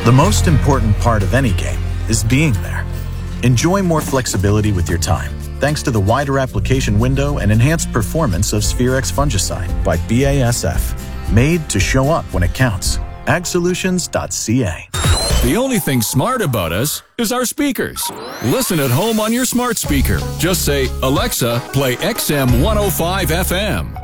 The most important part of any game is being there. Enjoy more flexibility with your time thanks to the wider application window and enhanced performance of Sphere-X fungicide by BASF. Made to show up when it counts. AgSolutions.ca. The only thing smart about us is our speakers. Listen at home on your smart speaker. Just say, Alexa, play XM 105 FM.